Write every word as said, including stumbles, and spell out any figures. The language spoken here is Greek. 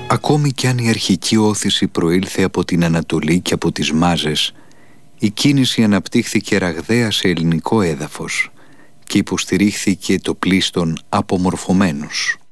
Ακόμη κι αν η αρχική όθηση προήλθε από την Ανατολή και από τις Μάζες, η κίνηση αναπτύχθηκε ραγδαία σε ελληνικό έδαφος και υποστηρίχθηκε το πλείστον από μορφωμένους.